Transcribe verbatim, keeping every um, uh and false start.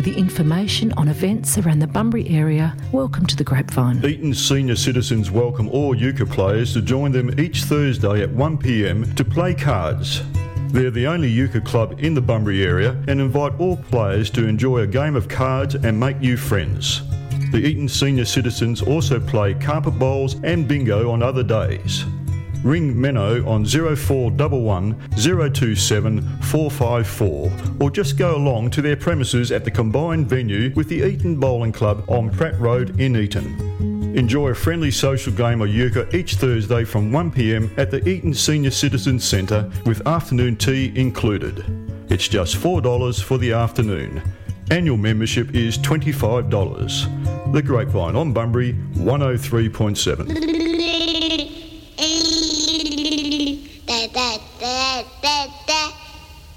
the information on events around the Bunbury area, welcome to the Grapevine. Eton Senior Citizens welcome all euchre players to join them each Thursday at one p m to play cards. They're the only euchre club in the Bunbury area and invite all players to enjoy a game of cards and make new friends. The Eton Senior Citizens also play carpet bowls and bingo on other days. Ring Menno on zero four one one, zero two seven, four five four or just go along to their premises at the combined venue with the Eton Bowling Club on Pratt Road in Eton. Enjoy a friendly social game of euchre each Thursday from one p m at the Eton Senior Citizens Centre with afternoon tea included. It's just four dollars for the afternoon. Annual membership is twenty-five dollars. The Grapevine on Bunbury one oh three point seven.